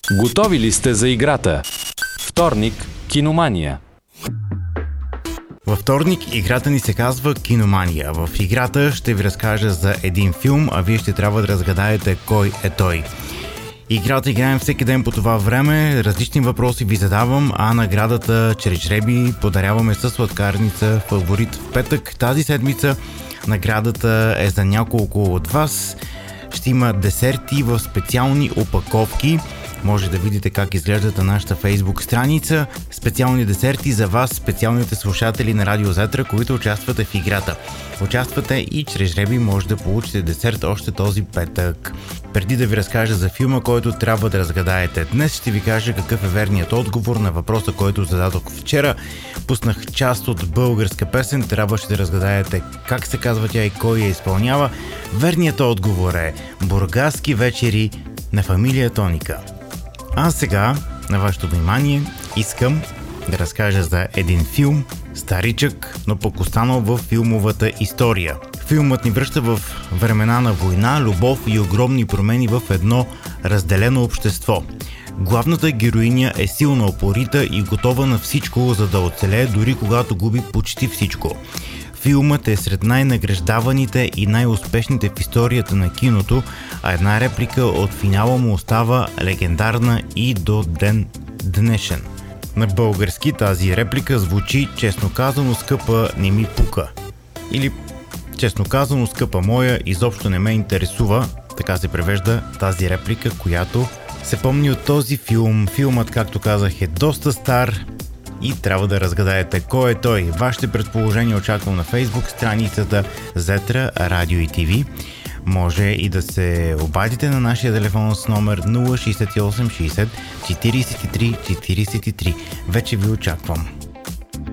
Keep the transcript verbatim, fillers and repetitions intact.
Готови ли сте за играта? Вторник – Киномания. Във вторник играта ни се казва Киномания. В играта ще ви разкажа за един филм, а вие ще трябва да разгадаете кой е той. Играта играем всеки ден по това време, различни въпроси ви задавам, а наградата чрез жребий подаряваме със сладкарница фаворит в петък. Тази седмица наградата е за няколко от вас. Ще има десерти в специални опаковки. Може да видите как изглеждат на нашата фейсбук страница. Специални десерти за вас, специалните слушатели на Радио Зетра, които участвате в играта. Участвате и чрез жребий може да получите десерт още този петък. Преди да ви разкажа за филма, който трябва да разгадаете днес, ще ви кажа какъв е верният отговор на въпроса, който зададох вчера. Пуснах част от българска песен, трябваше да разгадаете как се казва тя и кой я изпълнява. Верният отговор е Бургаски вечери на фамилия Тоника. А сега, на вашето внимание, искам да разкажа за един филм, старичък, но пък останал в филмовата история. Филмът ни връща в времена на война, любов и огромни промени в едно разделено общество. Главната героиня е силна, упорита и готова на всичко, за да оцелее, дори когато губи почти всичко. Филмът е сред най-награждаваните и най-успешните в историята на киното, а една реплика от финала му остава легендарна и до ден днешен. На български тази реплика звучи: честно казано, скъпа, не ми пука. Или честно казано, скъпа моя, изобщо не ме интересува. Така се превежда тази реплика, която се помни от този филм. Филмът, както казах, е доста стар и трябва да разгадаете кой е той. Вашите предположения очаквам на фейсбук страницата Зетра Радио и ТВ. Може и да се обадите на нашия телефон с номер нула шейсет и осем шейсет четирийсет и три четирийсет и три. Вече ви очаквам.